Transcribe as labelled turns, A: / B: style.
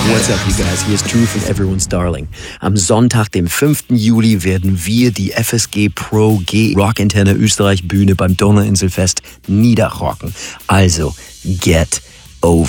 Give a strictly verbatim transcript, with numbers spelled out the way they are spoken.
A: What's up, you guys? Hier ist Drew von Everyone's Darling. Am Sonntag, dem fünften Juli, werden wir die F S G Pro G Rockantenne Österreich Bühne beim Donauinselfest niederrocken. Also, get over